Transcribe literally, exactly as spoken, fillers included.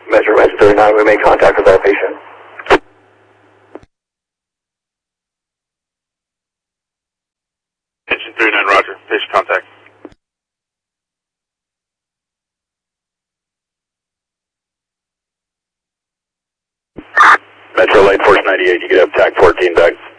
Metro West thirty-nine, we made contact with our patient. Engine thirty-nine, roger. Patient contact. Metro Lane Force ninety-eight, you get up, T A C fourteen, Doug.